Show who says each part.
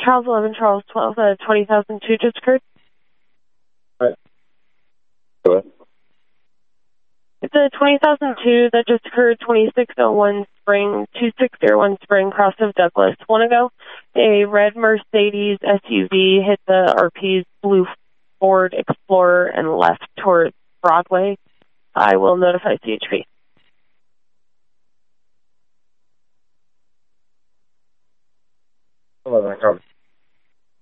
Speaker 1: Charles 11, Charles 12, 20,002 just occurred.
Speaker 2: Right. Go ahead.
Speaker 1: It's a 20,002 that just occurred, 2601 Spring, 2601 Spring, cross of Douglas. One ago, a red Mercedes SUV hit the RP's blue Ford Explorer and left towards Broadway. I will notify CHP.